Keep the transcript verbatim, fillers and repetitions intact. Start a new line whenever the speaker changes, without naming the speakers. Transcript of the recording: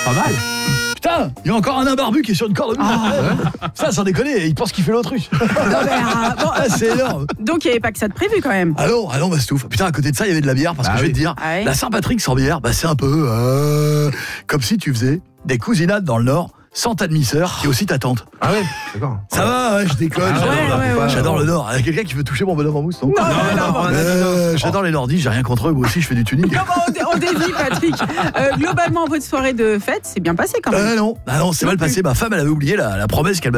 Pas mal.
Putain, il y a encore un nain barbu qui est sur une corde. Ah, ouais. Ça, sans déconner, il pense qu'il fait l'autruche.
Non, mais, ah, bon,
ah, c'est énorme.
Donc il n'y avait pas que ça de prévu quand même.
Ah non, ah non, bah c'est tout. Putain, à côté de ça, il y avait de la bière parce
Ah
que
oui.
je vais te dire,
Ah oui.
la Saint-Patrick sans bière, bah c'est un peu euh, comme si tu faisais des cousinades dans le Nord sans ta demi-sœur qui est aussi ta tante.
Ah ouais, d'accord.
Ça va, ouais, je déconne.
Ah
j'adore,
ouais,
la-
ouais, ouais.
j'adore le Nord. Il y a quelqu'un qui veut toucher mon bonhomme en mousse, non?
Non, non, non, non.
Euh, J'adore les Nordistes, j'ai rien contre eux, moi aussi je fais du tuning.
Non, bon, on, dé- on dévie, Patrick. Euh, globalement, votre soirée de fête s'est bien passée quand même.
Euh, non, ah non, c'est mal passé. Ma femme, elle avait oublié la, la promesse qu'elle